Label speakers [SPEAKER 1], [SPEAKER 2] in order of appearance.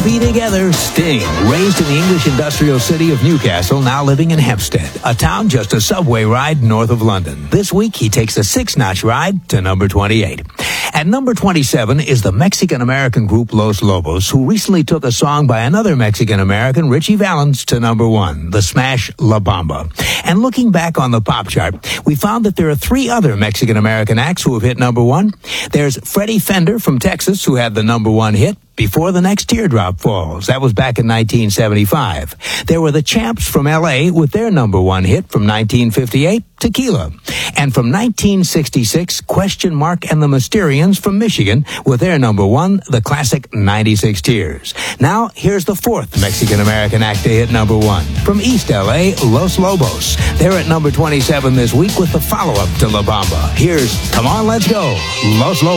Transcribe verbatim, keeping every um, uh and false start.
[SPEAKER 1] Happy Together, Sting. Raised in the English industrial city of Newcastle, now living in Hampstead, a town just a subway ride north of London. This week, he takes a six-notch ride to number twenty-eight. At number twenty-seven is the Mexican-American group Los Lobos, who recently took a song by another Mexican-American, Richie Valens, to number one, the smash La Bamba. And looking back on the pop chart, we found that there are three other Mexican-American acts who have hit number one. There's Freddie Fender from Texas, who had the number one hit, Before the Next Teardrop Falls. That was back in nineteen seventy-five. There were the Champs from L A with their number one hit from nineteen fifty-eight, Tequila. And from nineteen sixty-six, Question Mark and the Mysterians from Michigan with their number one, the classic ninety-six Tears. Now, here's the fourth Mexican-American act to hit number one. From East L A, Los Lobos. They're at number twenty-seven this week with the follow-up to La Bamba. Here's Come On, Let's Go, Los Lobos.